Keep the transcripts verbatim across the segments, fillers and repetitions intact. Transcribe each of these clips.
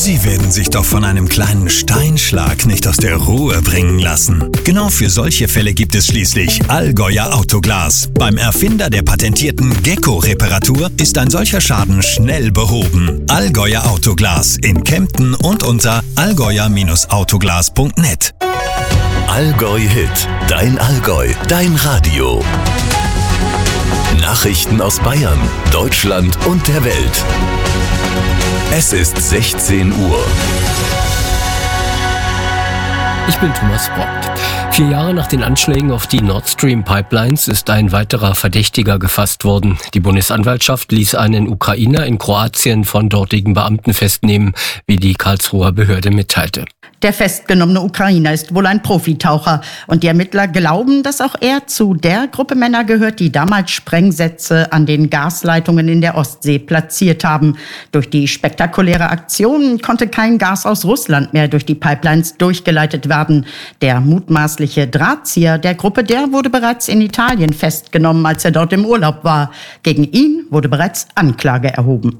Sie werden sich doch von einem kleinen Steinschlag nicht aus der Ruhe bringen lassen. Genau für solche Fälle gibt es schließlich Allgäuer Autoglas. Beim Erfinder der patentierten Gecko-Reparatur ist ein solcher Schaden schnell behoben. Allgäuer Autoglas in Kempten und unter allgäuer Autoglas punkt net. Allgäu Hit, dein Allgäu, dein Radio. Nachrichten aus Bayern, Deutschland und der Welt. Es ist sechzehn Uhr. Ich bin Thomas Brock. Vier Jahre nach den Anschlägen auf die Nord Stream Pipelines ist ein weiterer Verdächtiger gefasst worden. Die Bundesanwaltschaft ließ einen Ukrainer in Kroatien von dortigen Beamten festnehmen, wie die Karlsruher Behörde mitteilte. Der festgenommene Ukrainer ist wohl ein Profitaucher und die Ermittler glauben, dass auch er zu der Gruppe Männer gehört, die damals Sprengsätze an den Gasleitungen in der Ostsee platziert haben. Durch die spektakuläre Aktion konnte kein Gas aus Russland mehr durch die Pipelines durchgeleitet werden. Der mutmaßliche Drahtzieher der Gruppe, der wurde bereits in Italien festgenommen, als er dort im Urlaub war. Gegen ihn wurde bereits Anklage erhoben.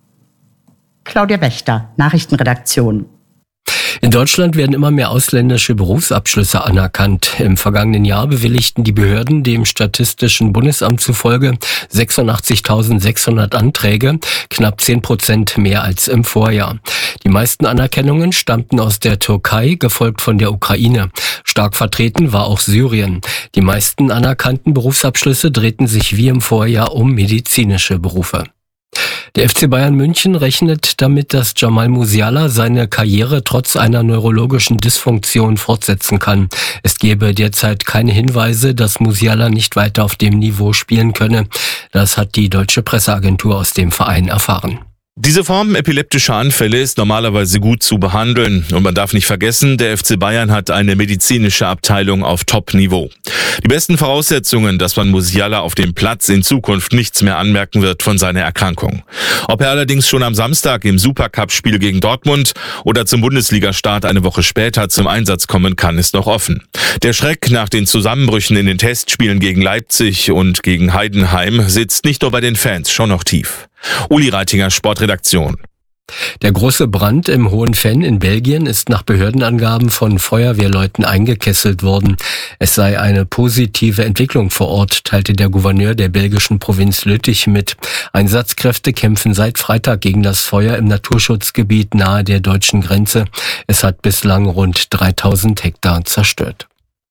Claudia Wächter, Nachrichtenredaktion. In Deutschland werden immer mehr ausländische Berufsabschlüsse anerkannt. Im vergangenen Jahr bewilligten die Behörden dem Statistischen Bundesamt zufolge sechsundachtzigtausendsechshundert Anträge, knapp zehn Prozent mehr als im Vorjahr. Die meisten Anerkennungen stammten aus der Türkei, gefolgt von der Ukraine. Stark vertreten war auch Syrien. Die meisten anerkannten Berufsabschlüsse drehten sich wie im Vorjahr um medizinische Berufe. Der F C Bayern München rechnet damit, dass Jamal Musiala seine Karriere trotz einer neurologischen Dysfunktion fortsetzen kann. Es gebe derzeit keine Hinweise, dass Musiala nicht weiter auf dem Niveau spielen könne. Das hat die deutsche Presseagentur aus dem Verein erfahren. Diese Form epileptischer Anfälle ist normalerweise gut zu behandeln. Und man darf nicht vergessen, der F C Bayern hat eine medizinische Abteilung auf Top-Niveau. Die besten Voraussetzungen, dass man Musiala auf dem Platz in Zukunft nichts mehr anmerken wird von seiner Erkrankung. Ob er allerdings schon am Samstag im Supercup-Spiel gegen Dortmund oder zum Bundesliga-Start eine Woche später zum Einsatz kommen kann, ist noch offen. Der Schreck nach den Zusammenbrüchen in den Testspielen gegen Leipzig und gegen Heidenheim sitzt nicht nur bei den Fans schon noch tief. Uli Reitinger, Sportredaktion. Der große Brand im Hohenfenn in Belgien ist nach Behördenangaben von Feuerwehrleuten eingekesselt worden. Es sei eine positive Entwicklung vor Ort, teilte der Gouverneur der belgischen Provinz Lüttich mit. Einsatzkräfte kämpfen seit Freitag gegen das Feuer im Naturschutzgebiet nahe der deutschen Grenze. Es hat bislang rund dreitausend Hektar zerstört.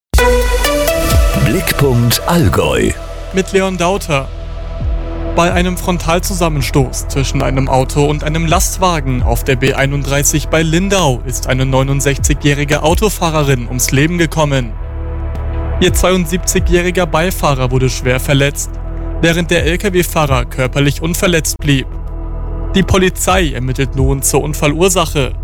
Blickpunkt Allgäu. Mit Leon Dauter. Bei einem Frontalzusammenstoß zwischen einem Auto und einem Lastwagen auf der B einunddreißig bei Lindau ist eine neunundsechzigjährige Autofahrerin ums Leben gekommen. Ihr zweiundsiebzigjähriger Beifahrer wurde schwer verletzt, während der L K W-Fahrer körperlich unverletzt blieb. Die Polizei ermittelt nun zur Unfallursache.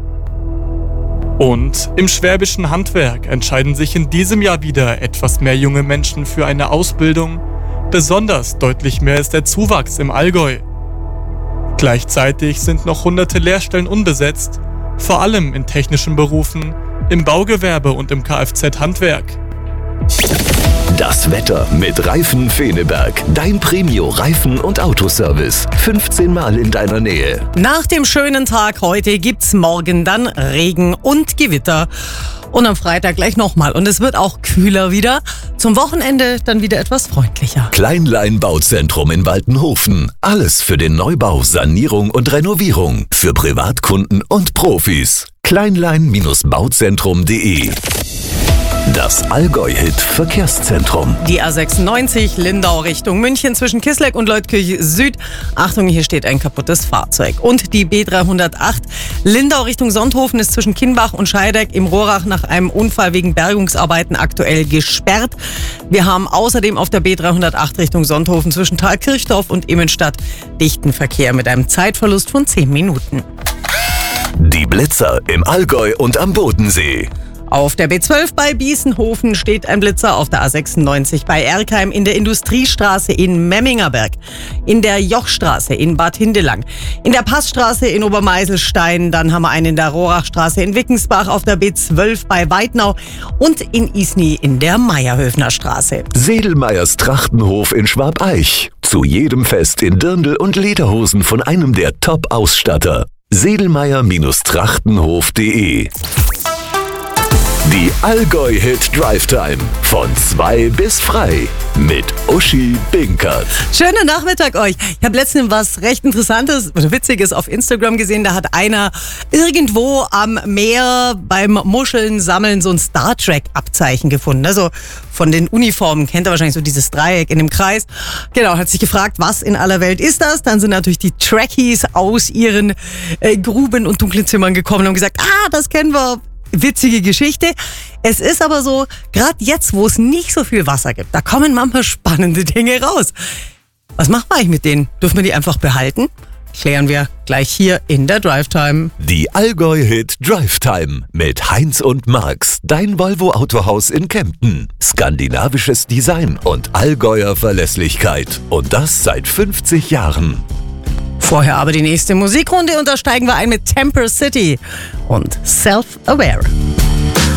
Und im schwäbischen Handwerk entscheiden sich in diesem Jahr wieder etwas mehr junge Menschen für eine Ausbildung. Besonders deutlich mehr ist der Zuwachs im Allgäu. Gleichzeitig sind noch hunderte Lehrstellen unbesetzt, vor allem in technischen Berufen, im Baugewerbe und im Kfz-Handwerk. Das Wetter mit Reifen Feneberg. Dein Premio-Reifen- und Autoservice. fünfzehn Mal in deiner Nähe. Nach dem schönen Tag heute gibt's morgen dann Regen und Gewitter. Und am Freitag gleich nochmal. Und es wird auch kühler wieder. Zum Wochenende dann wieder etwas freundlicher. Kleinlein Bauzentrum in Waltenhofen. Alles für den Neubau, Sanierung und Renovierung. Für Privatkunden und Profis. kleinlein Bauzentrum punkt de. Das Allgäu-Hit-Verkehrszentrum. Die A sechsundneunzig Lindau Richtung München zwischen Kisleck und Leutkirch Süd. Achtung, hier steht ein kaputtes Fahrzeug. Und die B dreihundertacht Lindau Richtung Sonthofen ist zwischen Kienbach und Scheideck im Rohrach nach einem Unfall wegen Bergungsarbeiten aktuell gesperrt. Wir haben außerdem auf der B dreihundertacht Richtung Sonthofen zwischen Thalkirchdorf und Immenstadt dichten Verkehr mit einem Zeitverlust von zehn Minuten. Die Blitzer im Allgäu und am Bodensee. Auf der B zwölf bei Biesenhofen steht ein Blitzer, auf der A sechsundneunzig bei Erkheim, in der Industriestraße in Memmingerberg, in der Jochstraße in Bad Hindelang, in der Passstraße in Obermeiselstein, dann haben wir einen in der Rohrachstraße in Wickensbach, auf der B zwölf bei Weidnau und in Isny in der Meierhöfner Straße. Sedelmeyers Trachtenhof in Schwabeich. Zu jedem Fest in Dirndl und Lederhosen von einem der Top-Ausstatter. sedelmeier-trachtenhof punkt de. Die Allgäu-Hit Drive Time von zwei bis frei mit Uschi Binkert. Schönen Nachmittag euch. Ich habe letztens was recht Interessantes oder Witziges auf Instagram gesehen. Da hat einer irgendwo am Meer beim Muscheln sammeln so ein Star Trek Abzeichen gefunden. Also von den Uniformen kennt er wahrscheinlich so dieses Dreieck in dem Kreis. Genau, hat sich gefragt, was in aller Welt ist das? Dann sind natürlich die Trekkies aus ihren äh, Gruben und dunklen Zimmern gekommen und haben gesagt, ah, das kennen wir. Witzige Geschichte. Es ist aber so, gerade jetzt, wo es nicht so viel Wasser gibt, da kommen manchmal spannende Dinge raus. Was machen wir eigentlich mit denen? Dürfen wir die einfach behalten? Klären wir gleich hier in der Drive Time. Die Allgäu-Hit Drive Time mit Heinz und Marx, dein Volvo Autohaus in Kempten. Skandinavisches Design und Allgäuer Verlässlichkeit. Und das seit fünfzig Jahren. Vorher aber die nächste Musikrunde und da steigen wir ein mit Temper City und Self-Aware.